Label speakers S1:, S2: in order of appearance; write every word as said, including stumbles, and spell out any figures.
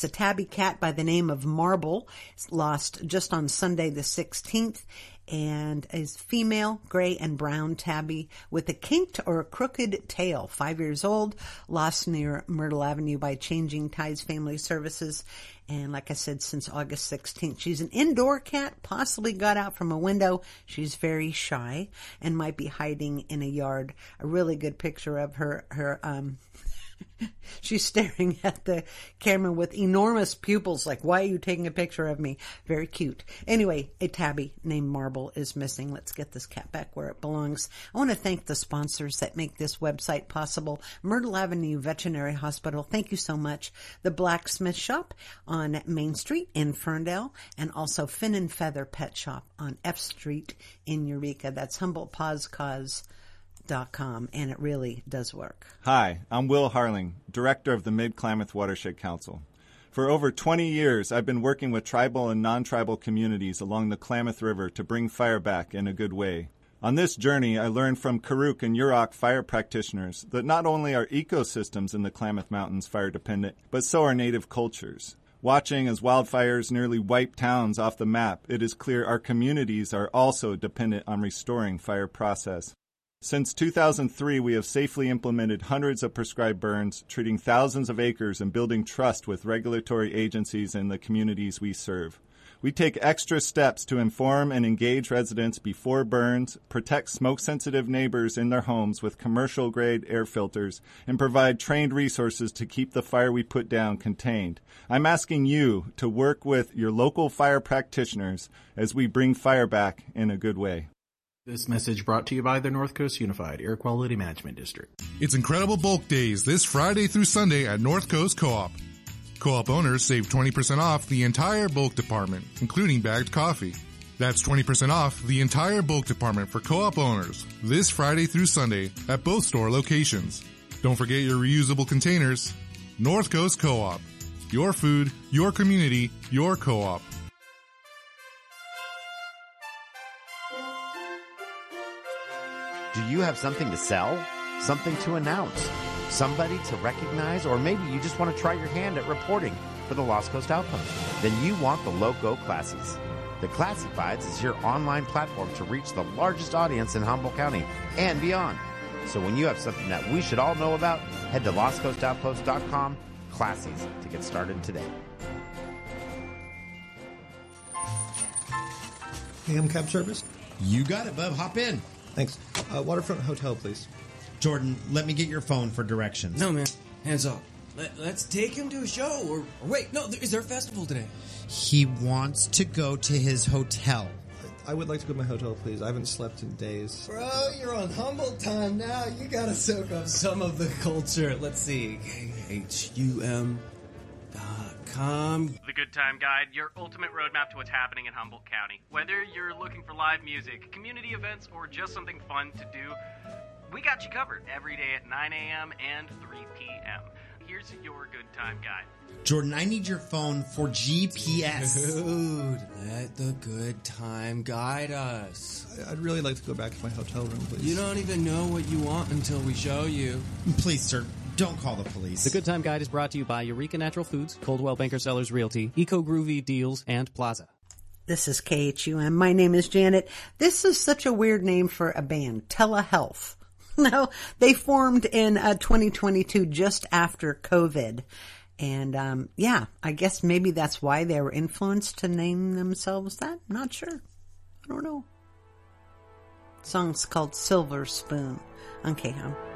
S1: It's a tabby cat by the name of Marble. It's lost just on Sunday the sixteenth, and is female, gray and brown tabby with a kinked or a crooked tail. Five years old, lost near Myrtle Avenue by Changing Tides Family Services. And like I said, since August sixteenth, she's an indoor cat, possibly got out from a window. She's very shy and might be hiding in a yard. A really good picture of her, her, um, she's staring at the camera with enormous pupils, like, why are you taking a picture of me? Very cute. Anyway, a tabby named Marble is missing. Let's get this cat back where it belongs. I want to thank the sponsors that make this website possible. Myrtle Avenue Veterinary Hospital, thank you so much. The Blacksmith Shop on Main Street in Ferndale, and also Fin and Feather Pet Shop on F Street in Eureka. That's Humboldt Paws Cause. Dot com, and it really does work.
S2: Hi, I'm Will Harling, Director of the Mid-Klamath Watershed Council. For over twenty years, I've been working with tribal and non-tribal communities along the Klamath River to bring fire back in a good way. On this journey, I learned from Karuk and Yurok fire practitioners that not only are ecosystems in the Klamath Mountains fire dependent, but so are native cultures. Watching as wildfires nearly wipe towns off the map, it is clear our communities are also dependent on restoring fire process. Since two thousand three, we have safely implemented hundreds of prescribed burns, treating thousands of acres and building trust with regulatory agencies and the communities we serve. We take extra steps to inform and engage residents before burns, protect smoke-sensitive neighbors in their homes with commercial-grade air filters, and provide trained resources to keep the fire we put down contained. I'm asking you to work with your local fire practitioners as we bring fire back in a good way.
S3: This message brought to you by the North Coast Unified Air Quality Management District.
S4: It's Incredible Bulk Days this Friday through Sunday at North Coast Co-op. Co-op owners save twenty percent off the entire bulk department, including bagged coffee. That's twenty percent off the entire bulk department for Co-op owners this Friday through Sunday at both store locations. Don't forget your reusable containers. North Coast Co-op. Your food, your community, your co-op.
S5: Do you have something to sell? Something to announce? Somebody to recognize? Or maybe you just want to try your hand at reporting for the Lost Coast Outpost? Then you want the Loco Classies. The Classifieds is your online platform to reach the largest audience in Humboldt County and beyond. So when you have something that we should all know about, head to lost coast outpost dot com Classies to get started today.
S6: A M cab service?
S7: You got it, bub. Hop in.
S6: Thanks. Uh, Waterfront Hotel, please.
S7: Jordan, let me get your phone for directions.
S8: No, man. Hands off. Let, let's take him to a show. Or, or wait, no, is there a festival today?
S7: He wants to go to his hotel.
S6: I would like to go to my hotel, please. I haven't slept in days.
S8: Bro, you're on Humboldt time now. You gotta soak up some of the culture. Let's see. H U M dot com.
S9: The Good Time Guide, your ultimate roadmap to what's happening in Humboldt County. Whether you're looking for live music, community events, or just something fun to do, we got you covered every day at nine a.m. and three p.m. Here's your Good Time Guide.
S7: Jordan, I need your phone for G P S.
S8: Dude, let the Good Time guide us.
S6: I'd really like to go back to my hotel room, please.
S8: You don't even know what you want until we show you.
S7: Please, sir, don't call the police.
S10: The Good Time Guide is brought to you by Eureka Natural Foods, Coldwell Banker Sellers Realty, Eco Groovy Deals, and Plaza.
S1: This is K H U M. My name is Janet. This is such a weird name for a band, Telehealth. No, they formed in uh, twenty twenty-two, just after COVID. And, um, yeah, I guess maybe that's why they were influenced to name themselves that. Not sure. I don't know. The song's called Silver Spoon on K H U M.